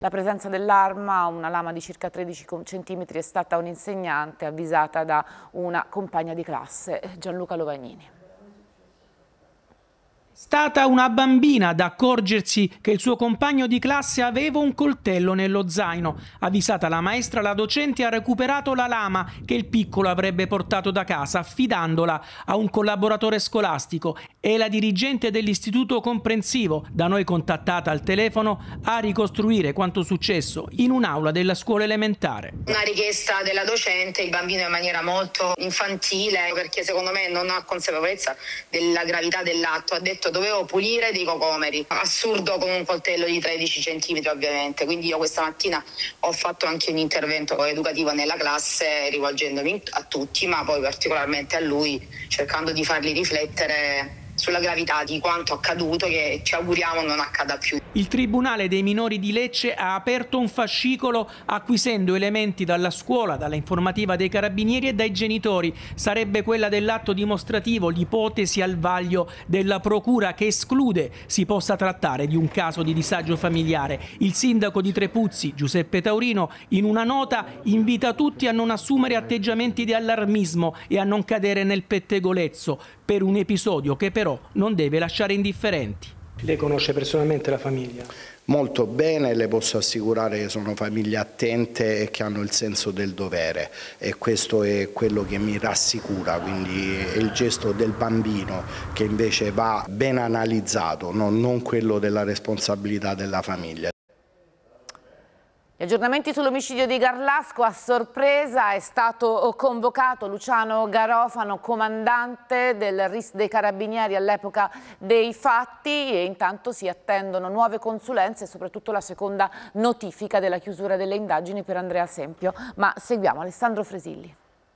La presenza dell'arma, una lama di circa 13 cm, è stata un'insegnante avvisata da una compagna di classe. Gianluca Lovagnini. Stata una bambina ad accorgersi che il suo compagno di classe aveva un coltello nello zaino. Avvisata la maestra, la docente ha recuperato la lama che il piccolo avrebbe portato da casa, affidandola a un collaboratore scolastico, e la dirigente dell'istituto comprensivo, da noi contattata al telefono, a ricostruire quanto successo in un'aula della scuola elementare. Una richiesta della docente, il bambino in maniera molto infantile, perché secondo me non ha consapevolezza della gravità dell'atto, ha detto dovevo pulire dei cocomeri. Assurdo, con un coltello di 13 centimetri ovviamente. Quindi io questa mattina ho fatto anche un intervento educativo nella classe, rivolgendomi a tutti, ma poi particolarmente a lui, cercando di farli riflettere sulla gravità di quanto accaduto, che ci auguriamo non accada più. Il Tribunale dei minori di Lecce ha aperto un fascicolo acquisendo elementi dalla scuola, dalla informativa dei carabinieri e dai genitori. Sarebbe quella dell'atto dimostrativo l'ipotesi al vaglio della procura, che esclude si possa trattare di un caso di disagio familiare. Il sindaco di Trepuzzi, Giuseppe Taurino, in una nota invita tutti a non assumere atteggiamenti di allarmismo e a non cadere nel pettegolezzo per un episodio che però non deve lasciare indifferenti. Lei conosce personalmente la famiglia? Molto bene, le posso assicurare che sono famiglie attente e che hanno il senso del dovere, e questo è quello che mi rassicura, quindi è il gesto del bambino che invece va ben analizzato, non quello della responsabilità della famiglia. Gli aggiornamenti sull'omicidio di Garlasco. A sorpresa è stato convocato Luciano Garofano, comandante del RIS dei Carabinieri all'epoca dei fatti, e intanto si attendono nuove consulenze e soprattutto la seconda notifica della chiusura delle indagini per Andrea Sempio. Ma seguiamo Alessandro Fresilli.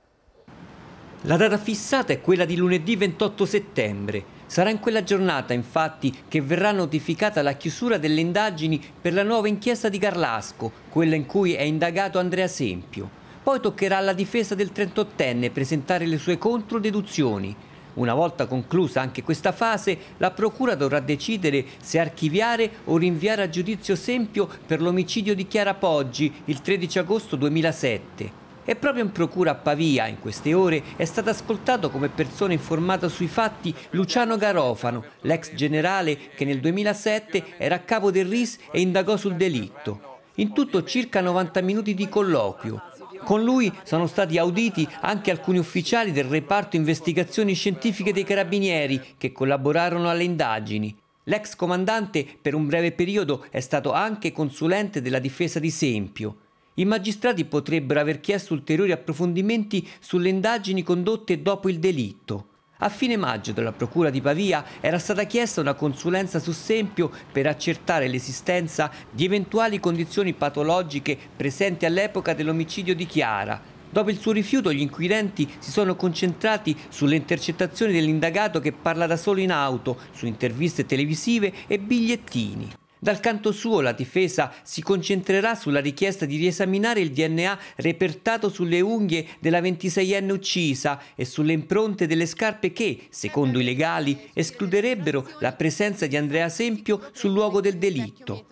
La data fissata è quella di lunedì 28 settembre. Sarà in quella giornata, infatti, che verrà notificata la chiusura delle indagini per la nuova inchiesta di Garlasco, quella in cui è indagato Andrea Sempio. Poi toccherà alla difesa del 38enne presentare le sue controdeduzioni. Una volta conclusa anche questa fase, la procura dovrà decidere se archiviare o rinviare a giudizio Sempio per l'omicidio di Chiara Poggi il 13 agosto 2007. E proprio in procura a Pavia, in queste ore, è stato ascoltato come persona informata sui fatti Luciano Garofano, l'ex generale che nel 2007 era a capo del RIS e indagò sul delitto. In tutto circa 90 minuti di colloquio. Con lui sono stati auditi anche alcuni ufficiali del reparto investigazioni scientifiche dei Carabinieri che collaborarono alle indagini. L'ex comandante per un breve periodo è stato anche consulente della difesa di Sempio. I magistrati potrebbero aver chiesto ulteriori approfondimenti sulle indagini condotte dopo il delitto. A fine maggio dalla Procura di Pavia era stata chiesta una consulenza su Sempio per accertare l'esistenza di eventuali condizioni patologiche presenti all'epoca dell'omicidio di Chiara. Dopo il suo rifiuto, gli inquirenti si sono concentrati sulle intercettazioni dell'indagato, che parla da solo in auto, su interviste televisive e bigliettini. Dal canto suo la difesa si concentrerà sulla richiesta di riesaminare il DNA repertato sulle unghie della 26enne uccisa e sulle impronte delle scarpe che, secondo i legali, escluderebbero la presenza di Andrea Sempio sul luogo del delitto.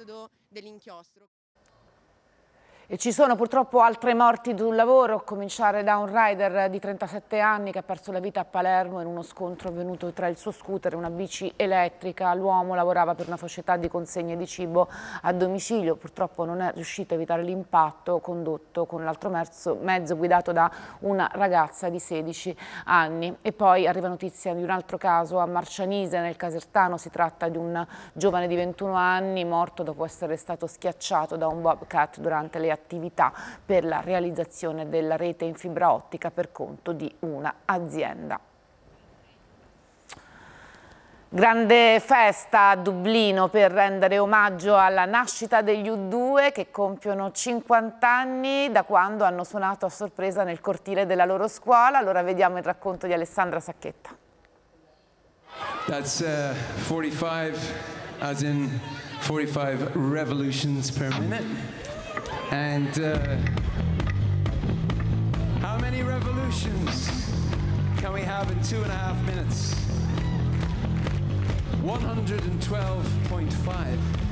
E ci sono purtroppo altre morti sul lavoro, a cominciare da un rider di 37 anni che ha perso la vita a Palermo in uno scontro avvenuto tra il suo scooter e una bici elettrica. L'uomo lavorava per una società di consegne di cibo a domicilio, purtroppo non è riuscito a evitare l'impatto condotto con l'altro mezzo guidato da una ragazza di 16 anni. E poi arriva notizia di un altro caso a Marcianise, nel Casertano. Si tratta di un giovane di 21 anni morto dopo essere stato schiacciato da un bobcat durante le attività per la realizzazione della rete in fibra ottica per conto di un'azienda. Grande festa a Dublino per rendere omaggio alla nascita degli U2, che compiono 50 anni da quando hanno suonato a sorpresa nel cortile della loro scuola. Allora vediamo il racconto di Alessandra Sacchetta. That's 45, as in 45 revolutions per minute. And how many revolutions can we have in 2.5 minutes? 112.5.